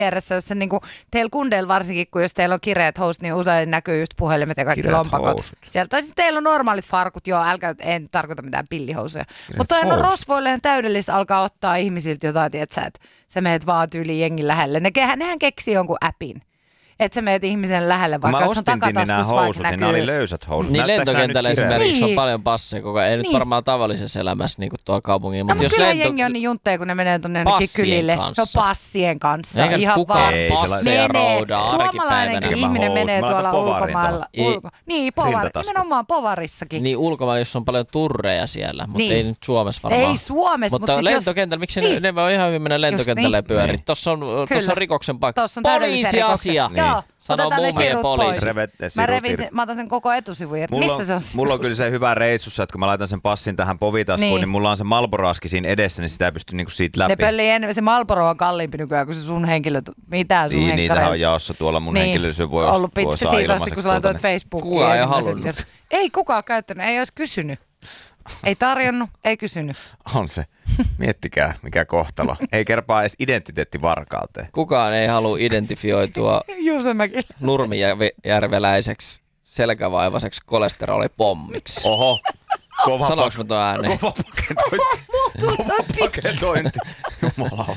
vieressä, jos se niinku, teillä kundeilla varsinkin, kun jos teillä on kireät housut, niin usein näkyy just puhelimet ja kaikki Kireät lompakot. housut. Sieltä, tai siis teillä on normaalit farkut, joo, en tarkoita mitään pillihousuja. Mutta on rosvoille ihan täydellistä alkaa ottaa ihmisiltä jotain, tietsä, että sä meet vaan tyyliin jengin lähelle. Nehän keksii jonkun appin. Että sä meet ihmisen lähelle, vaikka jos on takataskussa vaikka näkyy. Niin nämä oli löysät housut. Niin lentokentällä esimerkiksi on paljon passeja koko ajan. Ei nyt varmaan tavallisessa elämässä niin kuin tuolla kaupungin. Mutta kyllä jengi on niin juntteja, kun ne menee tuonne jonnekin kylille. Se on passien kanssa. Eikä ihan kukaan passeja roudaa suomalainenkin ihminen menee tuolla ulkomailla. Niin, Rintatasku. nimenomaan povarissakin. Niin ulkomailla, jos on paljon turreja siellä, mutta ei nyt Suomessa varmaan. Ei Suomessa, mutta siis lentokentällä, miksi ne voi ihan hyvin mennä lentokentälle ja pyöriä? Tuossa on rikoksen paikka. Poliisiasia. Sanoo mummi ja poliisi. Mä otan sen koko etusivun irti. Missä se on? Mulla on kyllä se hyvä reissussa, että kun mä laitan sen passin tähän povitaskuun, niin mulla on se Marlboro-aski siinä edessä, niin sitä ei pysty niinku siitä läpi. Ne pöllii ennen, se Marlboro on kalliimpi nykyään kuin se sun henkilö. Mitä sun henkilö? Niitä on jaossa tuolla, mun henkilöllisyys voi saa ollut pitkä siitä asti, kun sä laitoit Facebookiin. Kukaan ei halunnut. Ei kukaan käyttänyt, ei olisi kysynyt. Ei tarjonnut, ei kysynyt. On se. Miettikää, mikä kohtalo. Ei kerpaa edes identiteettivarkauteen. Kukaan ei halua identifioitua nurmijärveläiseksi selkävaivaiseksi kolesterolipommiksi. Oho. Sanoinko mä tuon ääneen? Kova paketointi. Jumala.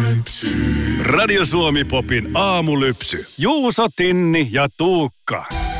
Radio Suomi Popin aamulypsy. Juuso, Tinni ja Tuukka.